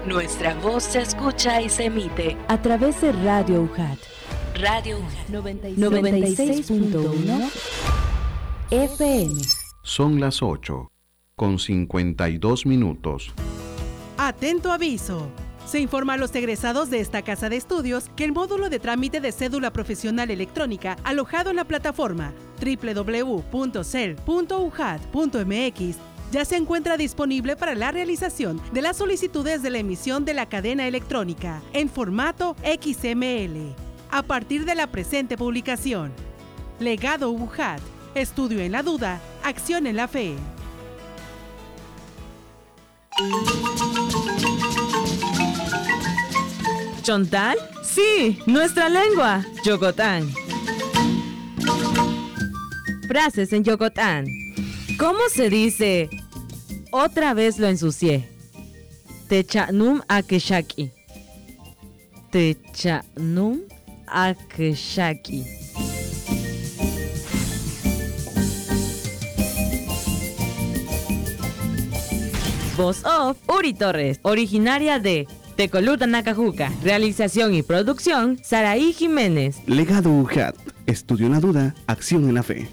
Nuestra voz se escucha y se emite a través de Radio UJAT. Radio UJAT 96.1 FM. Son las 8:52. Atento aviso. Se informa a los egresados de esta casa de estudios que el módulo de trámite de cédula profesional electrónica alojado en la plataforma www.cel.ujat.mx ya se encuentra disponible para la realización de las solicitudes de la emisión de la cadena electrónica en formato XML. A partir de la presente publicación, Legado UJAT, estudio en la duda, acción en la fe. ¿Chontal? Sí, nuestra lengua, Yogotán. Frases en Yogotán. ¿Cómo se dice? Otra vez lo ensucié. Techanum akeshaki. Techanum akeshaki. Voz off, Uri Torres, originaria de Tecoluta, Nacajuca. Realización y producción, Saraí Jiménez. Legado UJAT, estudio en la duda, acción en la fe.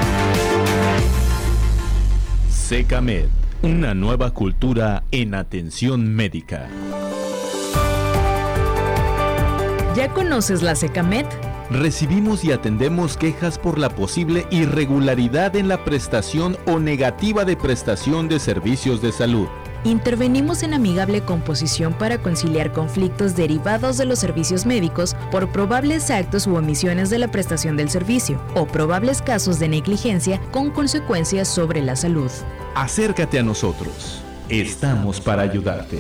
Secamed, una nueva cultura en atención médica. ¿Ya conoces la Secamed? Recibimos y atendemos quejas por la posible irregularidad en la prestación o negativa de prestación de servicios de salud. Intervenimos en amigable composición para conciliar conflictos derivados de los servicios médicos por probables actos u omisiones de la prestación del servicio o probables casos de negligencia con consecuencias sobre la salud. Acércate a nosotros. Estamos para ayudarte.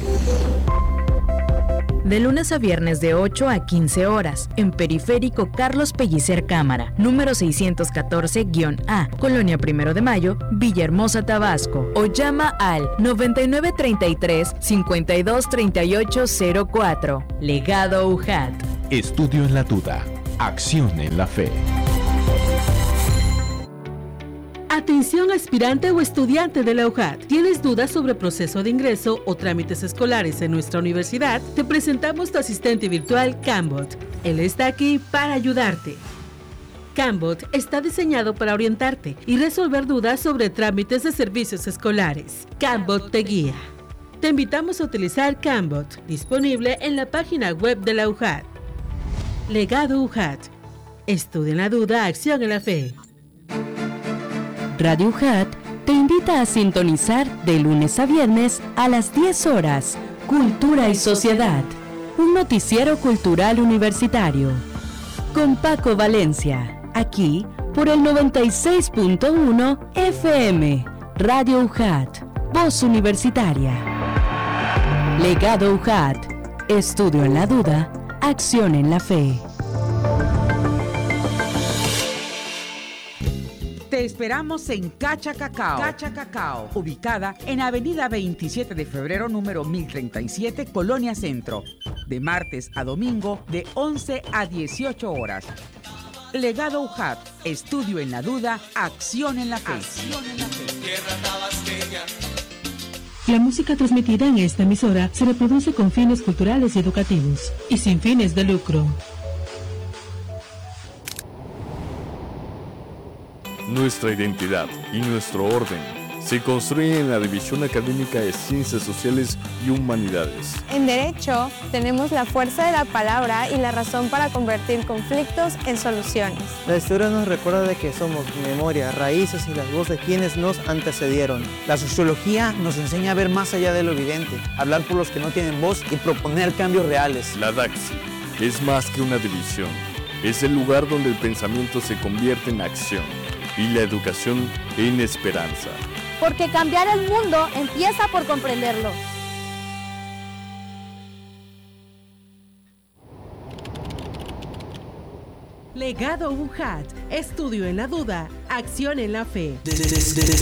De lunes a viernes de 8 a 15 horas, en Periférico Carlos Pellicer Cámara, número 614-A, Colonia 1 de Mayo, Villahermosa, Tabasco. O llama al 9933-523804. Legado UJAT. Estudio en la duda, acción en la fe. Atención aspirante o estudiante de la UJAT. ¿Tienes dudas sobre proceso de ingreso o trámites escolares en nuestra universidad? Te presentamos tu asistente virtual Cambot. Él está aquí para ayudarte. Cambot está diseñado para orientarte y resolver dudas sobre trámites de servicios escolares. Cambot te guía. Te invitamos a utilizar Cambot, disponible en la página web de la UJAT. Legado UJAT. Estudia en la duda, acción en la fe. Radio UJAT te invita a sintonizar de lunes a viernes a las 10 horas Cultura y Sociedad, un noticiero cultural universitario. Con Paco Valencia, aquí por el 96.1 FM, Radio UJAT, voz universitaria. Legado UJAT, estudio en la duda, acción en la fe. Te esperamos en Cacha Cacao, ubicada en Avenida 27 de Febrero, número 1037, Colonia Centro, de martes a domingo de 11 a 18 horas. Legado UJAT, estudio en la duda, acción en la fe. La música transmitida en esta emisora se reproduce con fines culturales y educativos y sin fines de lucro. Nuestra identidad y nuestro orden se construyen en la División Académica de Ciencias Sociales y Humanidades. En Derecho tenemos la fuerza de la palabra y la razón para convertir conflictos en soluciones. La historia nos recuerda de que somos memoria, raíces y las voces de quienes nos antecedieron. La sociología nos enseña a ver más allá de lo evidente, hablar por los que no tienen voz y proponer cambios reales. La DAXI es más que una división, es el lugar donde el pensamiento se convierte en acción y la educación en esperanza. Porque cambiar el mundo empieza por comprenderlo. Legado UJAT, estudio en la duda, acción en la fe.